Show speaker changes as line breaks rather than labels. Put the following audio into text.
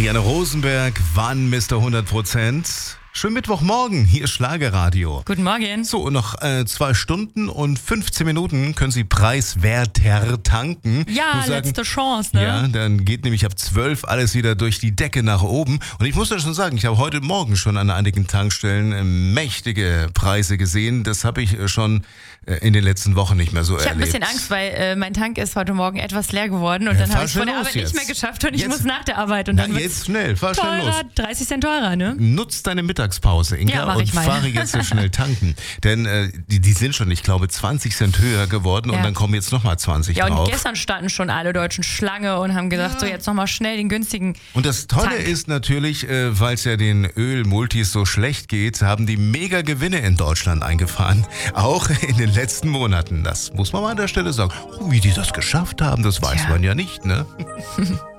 Adriane Rosenberg, wann Mr. 100%? Schönen Mittwochmorgen, hier ist Schlagerradio.
Guten Morgen.
So, noch 2 Stunden und 15 Minuten können Sie preiswerter tanken.
Ja, letzte Chance, ne?
Ja, dann geht nämlich ab 12 alles wieder durch die Decke nach oben. Und ich muss ja schon sagen, ich habe heute Morgen schon an einigen Tankstellen mächtige Preise gesehen. Das habe ich schon in den letzten Wochen nicht mehr so erlebt.
Ich habe ein bisschen Angst, weil mein Tank ist heute Morgen etwas leer geworden und dann habe ich es vor der Arbeit nicht mehr geschafft und ich muss nach der Arbeit. Und dann
jetzt schnell, fahr schnell los.
30 Cent teurer, ne?
Nutz deine Mittagspause, Inga,
ja,
und fahre jetzt so schnell tanken. Denn die sind schon, ich glaube, 20 Cent höher geworden und dann kommen jetzt nochmal 20 drauf.
Ja, und gestern standen schon alle Deutschen Schlange und haben gesagt, so jetzt nochmal schnell den günstigen
Und das Tolle
Tank.
ist natürlich, weil es ja den Ölmultis so schlecht geht, haben die mega Gewinne in Deutschland eingefahren. Auch in den letzten Monaten. Das muss man mal an der Stelle sagen. Wie die das geschafft haben, das weiß man ja nicht, ne?